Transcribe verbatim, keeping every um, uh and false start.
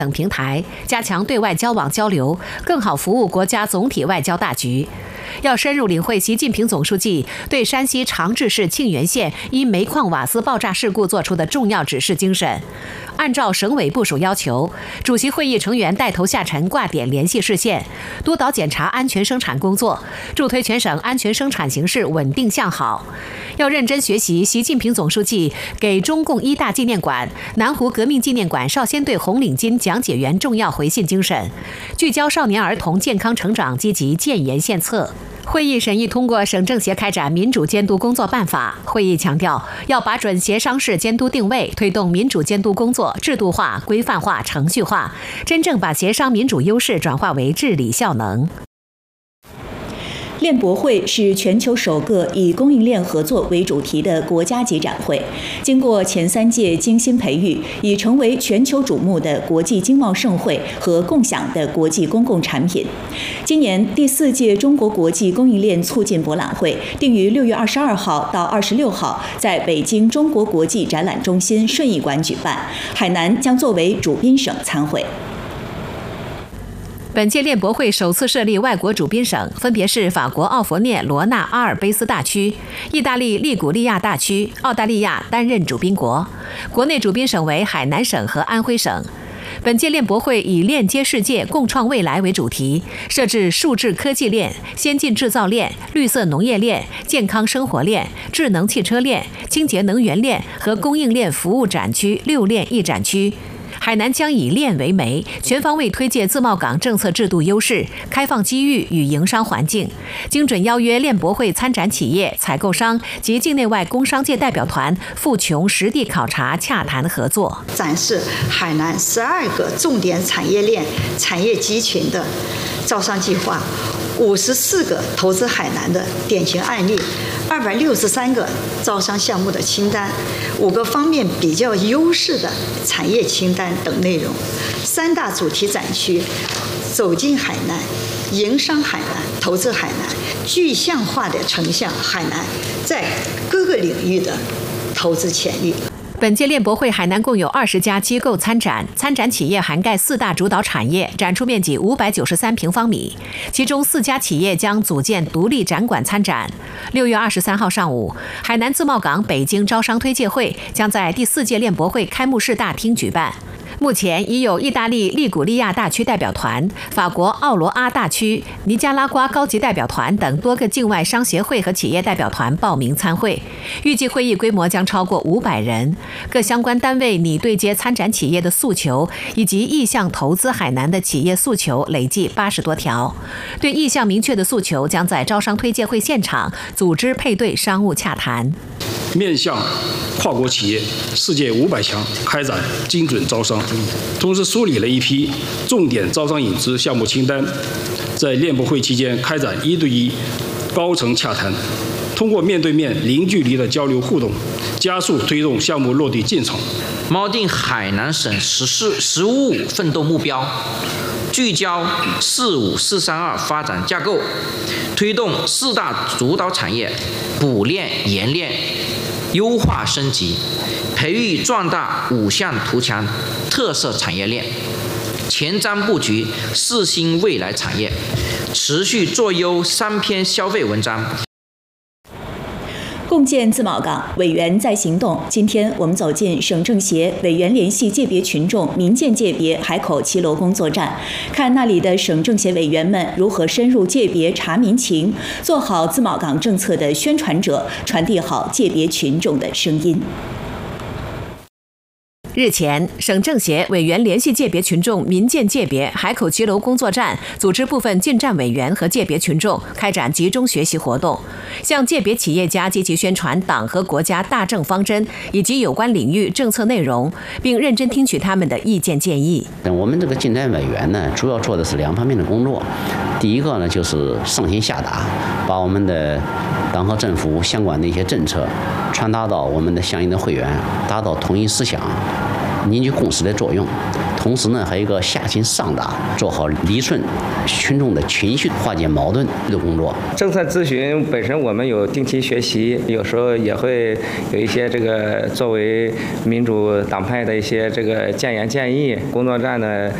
等平台，加强对外交往交流，更好服务国家总体外交大局。要深入领会习近平总书记对山西长治市沁源县一煤矿瓦斯爆炸事故作出的重要指示精神，按照省委部署要求，主席会议成员带头下沉挂点联系市县，督导检查安全生产工作，助推全省安全生产形势稳定向好。要认真学习习近平总书记给中共一大纪念馆、南湖革命纪念馆少先队红领巾讲解员重要回信精神，聚焦少年儿童健康成长，积极建言献策。会议审议通过省政协开展民主监督工作办法。会议强调，要把准协商式监督定位，推动民主监督工作制度化、规范化、程序化，真正把协商民主优势转化为治理效能。 链博会是全球首个以供应链合作为主题的国家级展会，经过前三届精心培育，已成为全球瞩目的国际经贸盛会和共享的国际公共产品。今年第四届中国国际供应链促进博览会定于六月二十二号到二十六号在北京中国国际展览中心顺义馆举办，海南将作为主宾省参会。 本届链博会首次设立外国主宾省，分别是法国奥佛涅罗纳阿尔卑斯大区、意大利利古利亚大区、澳大利亚担任主宾国。国内主宾省为海南省和安徽省。本届链博会以链接世界、共创未来为主题，设置数字科技链、先进制造链、绿色农业链、健康生活链、智能汽车链、清洁能源链和供应链服务展区六链一展区。海南将以链为媒，全方位推介自贸港政策制度优势、开放机遇与营商环境，精准邀约链博会参展企业、采购商及境内外工商界代表团赴琼实地考察洽谈合作， 展示海南十二个重点产业链产业集群的招商计划，五十四个投资海南的典型案例，二百六十三个招商项目的清单，五个方面比较优势的产业清单等内容。三大主题展区：走进海南、营商海南、投资海南，具象化的呈现海南在各个领域的投资潜力。 本届链博会海南共有二十家机构参展，参展企业涵盖四大主导产业，展出面积五百九十三平方米，其中四家企业将组建独立展馆参展。六月二十三号上午，海南自贸港北京招商推介会将在第四届链博会开幕式大厅举办。目前已有意大利利古利亚大区代表团、法国奥罗阿大区、尼加拉瓜高级代表团等多个境外商协会和企业代表团报名参会，预计会议规模将超过五百人。各相关单位拟对接参展企业的诉求以及意向投资海南的企业诉求累计八十多条。对意向明确的诉求，将在招商推介会现场组织配对商务洽谈。 面向跨国企业、世界五百强开展精准招商，同时梳理了一批重点招商引资项目清单，在链博会期间开展一对一高层洽谈，通过面对面零距离的交流互动，加速推动项目落地进程， 锚定海南省“十四十五五”奋斗目标，聚焦“四五四三二”发展架构，推动四大主导产业补链延链优化升级，培育壮大五项图强特色产业链，前瞻布局四新未来产业，持续做优三篇消费文章。 共建自贸港，委员在行动。今天我们走进省政协委员联系界别群众民建界别海口骑楼工作站，看那里的省政协委员们如何深入界别查民情，做好自贸港政策的宣传者，传递好界别群众的声音。 日前，省政协委员联系界别群众民建界别海口骑楼工作站组织部分进站委员和界别群众开展集中学习活动，向界别企业家积极宣传党和国家大政方针以及有关领域政策内容，并认真听取他们的意见建议。 我们这个进站委员呢，主要做的是两方面的工作。第一个呢，就是上心下达，把我们的党和政府相关的一些政策传达到我们的相应的会员，达到统一思想、凝聚共识的作用。 同时呢，还有一个下情上达，做好理顺群众的情绪、化解矛盾的工作。 政策咨询本身我们有定期学习，有时候也会有一些这个作为民主党派的一些这个建言建议。工作站呢